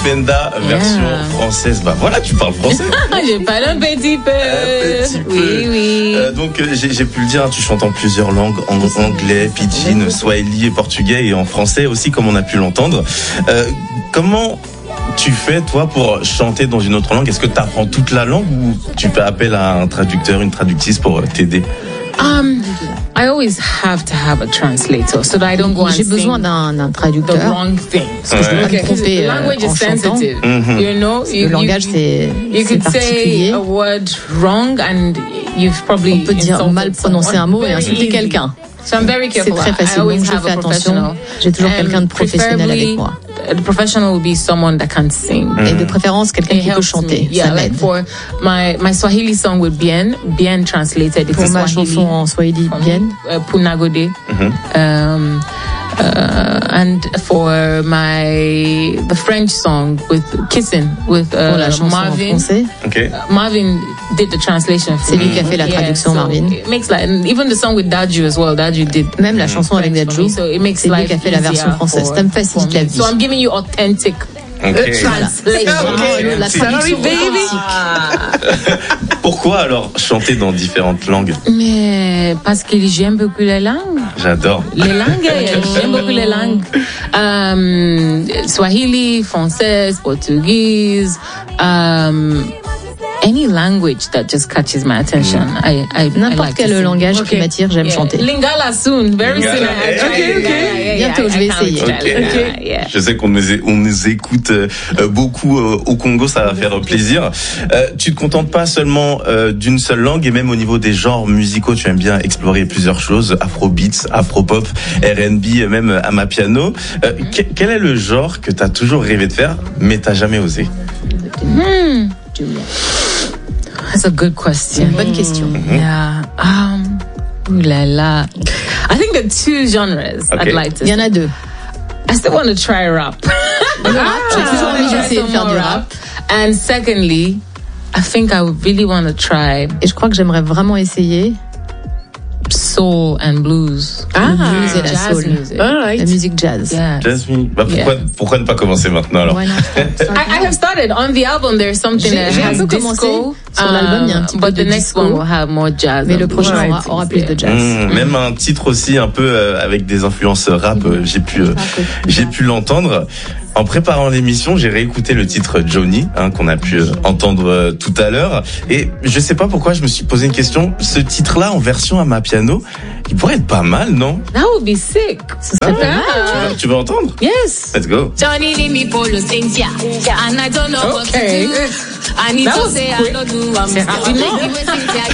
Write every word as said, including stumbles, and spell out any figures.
Penda, version yeah. française. Bah voilà, tu parles français. Je parle un petit peu. Un petit peu. Oui, oui. Euh, donc euh, j'ai, j'ai pu le dire, tu chantes en plusieurs langues, en anglais, pidgin, swahili et portugais, et en français aussi, comme on a pu l'entendre. Euh, comment tu fais, toi, pour chanter dans une autre langue? Est-ce que tu apprends toute la langue ou tu fais appel à un traducteur, une traductrice pour t'aider? Um, I always have to have a translator so that I don't go and J'ai besoin d'un, d'un traducteur. the wrong thing. Parce que je ne peux pas me tromper The language euh, en is chantant. sensitive. Mm-hmm. You know, you, Le langage, you, c'est, you c'est could say particulier. a word wrong and you've probably On peut dire mal prononcer un mot et insulter quelqu'un. So I'm very careful. C'est très facile, donc je fais attention. J'ai toujours quelqu'un de professionnel avec moi. The professional will be someone that can sing. Mm. Et de préférence, quelqu'un It qui peut helps chanter. me. Yeah, Ça like m'aide. for my, my Swahili song with Bien, Bien translated, it's Pour ma Swahili. chanson en Swahili, Bien. Uh, Punagode. Mm-hmm. Um, uh, and for my the French song with Kissing with uh, Pour la chanson en Marvin. français. Okay. Uh, Marvin did the translation. For C'est lui me. qui a fait la Yeah, traduction, so Marvin. It makes like and even the song with Daju as well. Daju did. Même la chanson avec French for Dadju, me, so it makes c'est lui life qui a fait la version easier française. for- Ça me for facilite me. la vie. So I'm giving you authentic Okay. translation. Okay. La traduction baby. Pourquoi alors chanter dans différentes langues? Mais parce que j'aime beaucoup les langues. J'adore. Les langues, j'aime beaucoup les langues. Um, Swahili, française, portuguese, um, any language that just catches my attention. I, I, N'importe I like quel to sing. langage Okay. qui m'attire, j'aime Yeah. chanter. Lingala soon, very Lingala. soon. I try Okay, Lingala. okay. Yeah, yeah, Bientôt, I- je vais I can't essayer. try Ok. Lingala, yeah. Je sais qu'on nous, é- on nous écoute euh, beaucoup euh, au Congo, ça va faire plaisir. Euh, tu te contentes pas seulement euh, d'une seule langue, et même au niveau des genres musicaux, tu aimes bien explorer plusieurs choses, afrobeats, afropop, R and B, même amapiano. Euh, que- quel est le genre que tu as toujours rêvé de faire, mais t'as jamais osé? Hmm. That's a good question. C'est une bonne question. Yeah. Um, ooh la la. I think the two genres Okay. I'd like to. Il y en a deux. I still want to try rap. J'ai toujours envie d'essayer de faire du rap. And secondly, I think I would really want to try Et je crois que j'aimerais vraiment essayer soul and blues. le blues et la jazz soul. music. La musique jazz. Yeah. Jasmine, bah pourquoi, Yeah. pourquoi ne pas commencer maintenant alors? Why not? I, I have started on the album. There's something J'ai- that j'ai un has peu commencé. disco. Sur l'album, il y a un petit peu but de the next disco. one will have more jazz. Mais and le prochain blues. aura, aura plus de jazz. Mmh, même un titre aussi un peu euh, avec des influences rap, euh, j'ai pu euh, j'ai pu l'entendre. En préparant l'émission, j'ai réécouté le titre Johnny, hein, qu'on a pu euh, entendre euh, tout à l'heure, et je sais pas pourquoi je me suis posé une question. Ce titre-là en version amapiano, il pourrait être pas mal, non? That would be sick. Ce serait pas mal. Tu veux, tu veux entendre? Yes. Let's go. Johnny leave me polo things, yeah. And I don't know what to Okay. do. I need That to was say quick. I don't do. I'm C'est rapidement. still